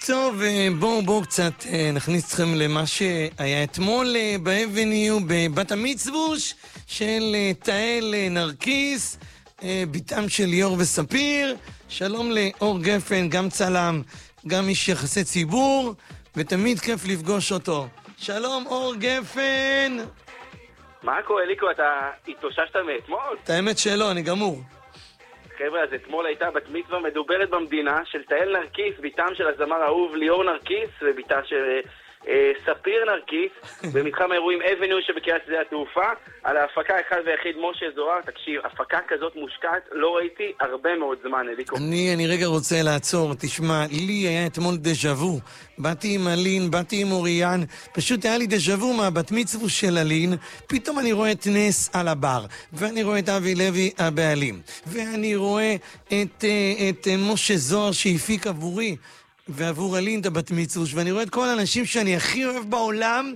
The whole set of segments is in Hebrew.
טוב, בואו קצת נכניס אתכם למה שהיה אתמול באבניו בבת המצווש של תהל נרקיס, ביתם של ליאור וספיר. שלום לאור גפן, גם צלם, גם איש יחסי ציבור, ותמיד כיף לפגוש אותו. שלום אור גפן. מה קורה ליקו, אתה התאוששת מאתמול? את האמת שלא, אני גמור. חבר'ה, אז אתמול הייתה בת מצווה מדוברת במדינה של תהל נרקיס, ביתם של הזמר האהוב ליאור נרקיס, וביתה של ספיר נרקיס, במתחם האירועים אבניו שבקריית שדה התעופה. על ההפקה אחד ויחיד משה זוהר. תקשיב, הפקה כזאת מושקעת לא ראיתי הרבה מאוד זמן, אליקו. אני רגע רוצה לעצור, תשמע, לי היה אתמול דז'אבו. באתי עם אלין, באתי עם אוריאן, פשוט היה לי דז'אבו מהבת מצווה של אלין. פתאום אני רואה את נס על הבר, ואני רואה את אבי לוי הבעלים, ואני רואה את משה זוהר שהפיק עבורי ועבור אלין את הבת מצווה, ואני רואה את כל האנשים שאני הכי אוהב בעולם,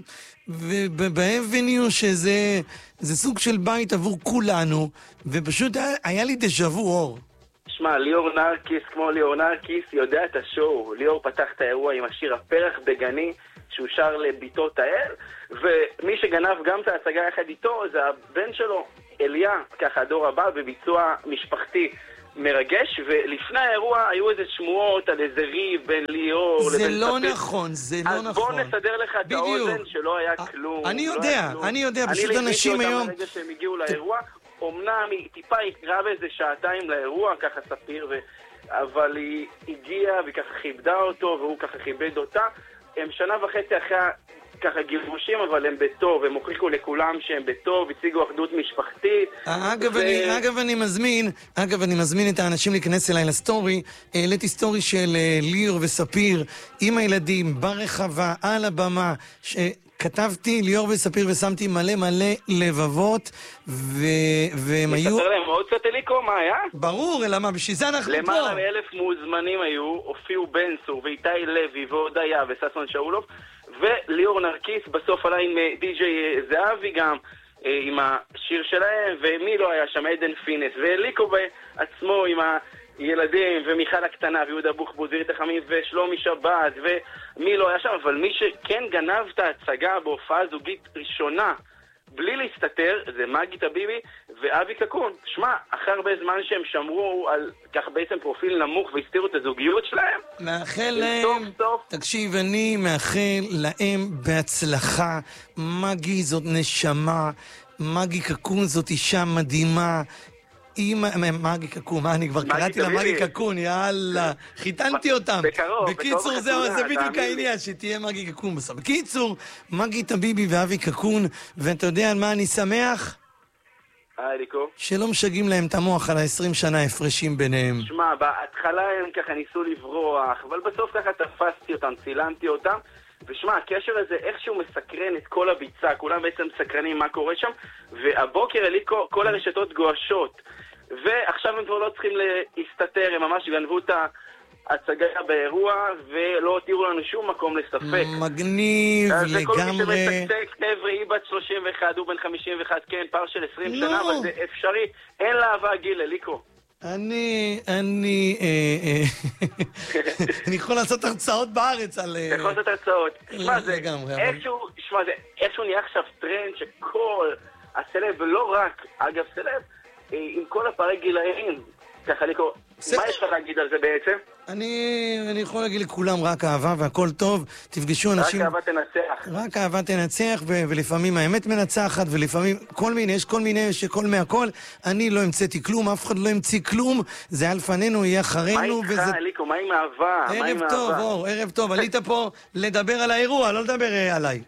ובאבניו שזה סוג של בית עבור כולנו, ופשוט היה לי דז'אבו אור. שמע, ליאור נרקיס כמו ליאור נרקיס יודע את השואו. ליאור פתח את האירוע עם השיר הפרח בגני שהוא שר לביתו תהל, ומי שגנב גם את ההצגה יחד איתו זה הבן שלו אליה, ככה הדור הבא, בביצוע משפחתי מרגש. ולפני האירוע היו איזה שמועות על איזה ריב בין ליאור זה לבין לא ספיר. נכון, זה לא נכון. אז בוא נסדר לך את האוזן שלא היה כלום. אני יודע, פשוט אנשים היום... אני ליוויתי אותם ברגע שהם הגיעו לאירוע. אומנם היא טיפה יקרה באיזה שעתיים לאירוע, ככה ספיר, אבל היא הגיעה וככה כיבדה אותו, והוא ככה כיבד אותה. הם שנה וחצי אחרי ככה גירושים, אבל הם בטוב, הם הוכיחו לכולם שהם בטוב, הציגו אחדות משפחתית. אגב, אני מזמין את האנשים להיכנס אליי לסטורי. העליתי סטורי של ליאור וספיר עם הילדים ברחבה על הבמה, כתבתי ליאור וספיר ושמתי מלא לבבות, והם היו... נספר להם עוד קצת אליקו, מה היה? ברור, אלא מה, בשביל זה אנחנו פה. למעלה מ1,000 מוזמנים היו, הופיעו בן צור ואיתי לוי והודיה וססון שאולוב, וליאור נרקיס בסוף עלה עם די.ג'יי זהבי גם, עם השיר שלהם, ומי לא היה שם? עדן פינס, ואליקו בעצמו עם ילדים, ומיכל הקטנה, ויהודה בוחבוט, וירית החמים, ושלומי שבת, ומי לא היה שם. אבל מי שכן גנב את ההצגה בהופעה זוגית ראשונה, בלי להסתתר, זה מגי טביבי ואבי קקון. שמע, אחרי הרבה זמן שהם שמרו על כך בעצם פרופיל נמוך והסתירו את הזוגיות שלהם, מאחל להם, תקשיב, אני מאחל להם בהצלחה. מגי זאת נשמה, מגי קקון זאת אישה מדהימה. מגי קקון, אני כבר קראתי לה מגי קקון, יאללה, חיתנתי אותם. בקיצור, זהו, זה בדיוק העניין, שתהיה מגי קקון בסוף. בקיצור, מגי טביבי ואבי קקון, ואתה יודע על מה אני שמח? שלא משגעים להם את המוח על 20 שנה הפרשים ביניהם. שמע, בהתחלה הם ככה ניסו לברוח, אבל בסוף ככה תפסתי אותם, צילמתי אותם, ושמע, הקשר הזה איכשהו מסקרן את כל הביצה, כולם בעצם מסקרנים מה קורה שם, והבוקר אליקו, כל הרשתות גואשות, ועכשיו הם כבר לא צריכים להסתתר, הם ממש גנבו את ההצגה באירוע, ולא הותירו לנו שום מקום לספק. מגניב, אז לגמרי. כל מי שמתקתק, חבר'ה, היא בת 31, הוא בן 51, כן, פער של 20 שנה, אבל זה אפשרי, אין לה אהבה גיל, אליקו. אני יכול לעשות הרצאות בארץ על... אתה יכול לעשות הרצאות. תשמע, זה איכשהו נהיה עכשיו טרנד שכל הסלב, ולא רק, אגב סלב, עם כל הפערי גילאים, ככה ליקו, מה יש לך להגיד על זה בעצם? אני יכול להגיד לכולם רק אהבה והכל טוב, תפגשו אנשים... רק אהבה תנצח. רק אהבה תנצח, ולפעמים האמת מנצחת, ולפעמים כל מיני, יש כל מיני שכל מהכל. אני לא המצאתי כלום, אף אחד לא המציא כלום, זה היה לפנינו, יהיה אחרינו. מה איתך, אליקו, מה עם אהבה? ערב טוב, אור, ערב טוב, עלית פה לדבר על האירוע, לא לדבר עליי.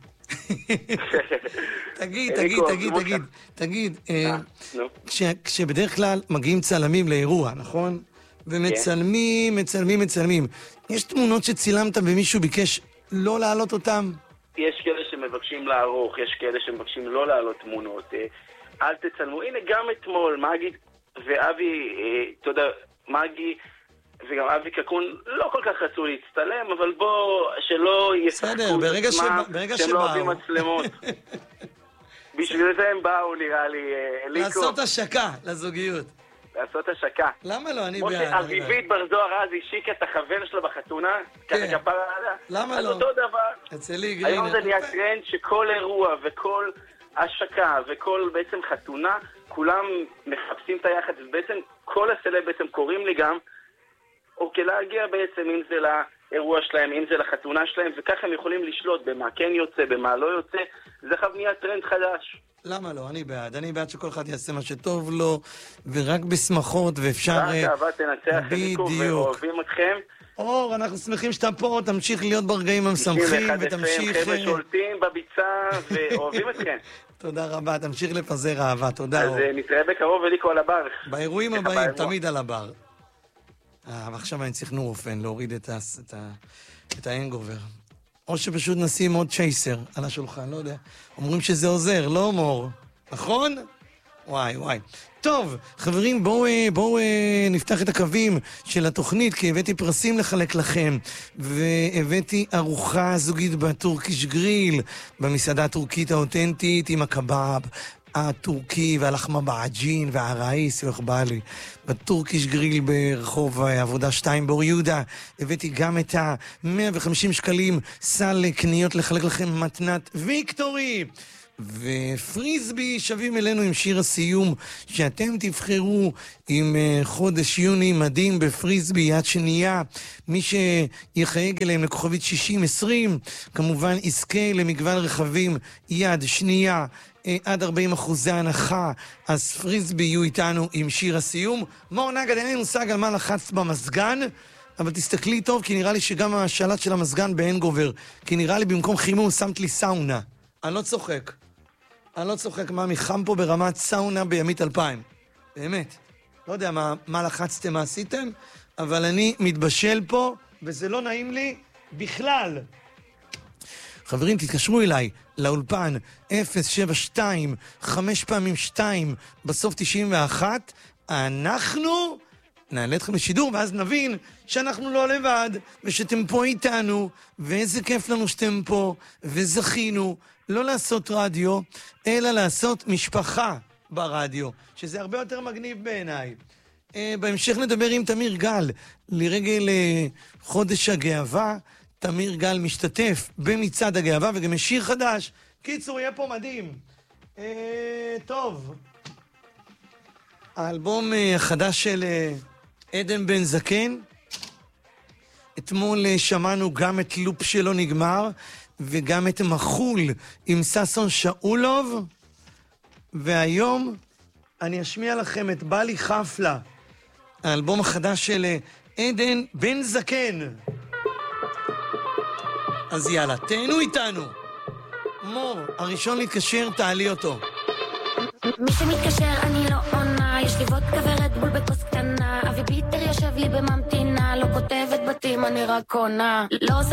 תגיד, כשבדרך כלל מגיעים צלמים לאירוע, נכון? ומצלמים, יש תמונות שצילמת ומישהו ביקש לא להעלות אותם? יש כאלה שמבקשים לערוך, יש כאלה שמבקשים לא להעלות תמונות. אל תצלמו. הנה גם אתמול, מגי ואבי, אתה יודע, מגי וגם אבי קקון לא כל כך רצו להצטלם, אבל בוא, שלא ישחקו את עצמם, שהם לא אוהבים מצלמות. בשביל זה הם באו, נראה לי, אליקו. לעשות השקה לזוגיות. לעשות השקה. למה לא? אני בעד. כמו שאביבית בר זוהר אז השיקה את החבר שלו בחתונה, ככה כפרה עליה. למה לא? אז אותו דבר. אצלי גרינר. היום זה נהיה טרנד שכל אירוע וכל השקה וכל בעצם חתונה, כולם מחפשים את היחד, ובעצם כל הסלב בעצם קוראים לי גם, אוקיי, להגיע בעצם אם זה לאירוע שלהם, אם זה לחתונה שלהם, וככה הם יכולים לשלוט במה כן יוצא, במה לא יוצא. זה חייב נהיה טרנד חדש. למה לא? אני בעד שכל אחד יעשה מה שטוב לו, ורק בשמחות, ואפשר... רק אהבה תנצח, חזקו ואוהבים אתכם. אור, אנחנו שמחים שאתה פה, תמשיך להיות ברגעים המשמחים, ותמשיך... חבר'ה שולטים בביצה, ואוהבים אתכם. תודה רבה, תמשיך לפזר אהבה, תודה אור. אז נתראה בקרוב וליקו על הבר. באירועים הבאים, תמיד על הבר. ועכשיו אני צריך נורופן, להוריד את האנגובר. או שפשוט נשים עוד צ'ייסר על השולחן, לא יודע. אומרים שזה עוזר, לא מור. נכון? וואי. טוב, חברים, בואו נפתח את הקווים של התוכנית, כי הבאתי פרסים לחלק לכם, והבאתי ארוחה זוגית בטורקיש גריל, במסעדה הטורקית האותנטית עם הקבב הטורקי והלחמה בעג'ין והרייס, איך בא לי, בטורקיש גריל ברחוב העבודה 2 באור יהודה. הבאתי גם את ה-150 שקלים סל קניות לחלק לכם מתנת ויקטורי. ופריסבי שווים אלינו עם שיר הסיום שאתם תבחרו עם חודש יוני מדהים בפריסבי יד שנייה. מי שיחייג אליהם לכוכבית 6020 כמובן יזכה למגוון רכבים יד שנייה עד 40% הנחה. אז פריסבי יהיו איתנו עם שיר הסיום. מור נגד, אין לי מושג על מה לחצת במסגן, אבל תסתכלי טוב, כי נראה לי שגם השלט של המסגן באנגובר, כי נראה לי במקום חימום שמת לי סאונה. אני לא צוחק, מאמי, חם פה ברמת סאונה בימית 2000. באמת. לא יודע מה לחצתם, מה עשיתם, אבל אני מתבשל פה, וזה לא נעים לי בכלל. חברים, תתקשרו אליי לאולפן 072 5 פעמים 2 בסוף 91. אנחנו נעלה אתכם לשידור, ואז נבין שאנחנו לא לבד, ושאתם פה איתנו, ואיזה כיף לנו שאתם פה, וזכינו לא לעשות רדיו, אלא לעשות משפחה ברדיו, שזה הרבה יותר מגניב בעיניי. בהמשך נדבר עם תמיר גל, לרגל חודש הגאווה. תמיר גל משתתף במצעד הגאווה, וגם יש שיר חדש. קיצור, יהיה פה מדהים. טוב. האלבום החדש של עדן בן זקן. אתמול שמענו גם את לופ שלא נגמר, וגם את מחול עם ששון שאולוב. והיום אני אשמיע לכם את בלי חפלה, האלבום החדש של עדן בן זקן. אז יאללה, תהנו איתנו. מור, הראשון להתקשר, תעלי אותו. מי שמתקשר אני לא עונה, יש לי וודקה ורדבול בכוס קטנה, אבי ביטר יושב לי בממתינה, לא כותבת בתים אני רק עונה, לא עושה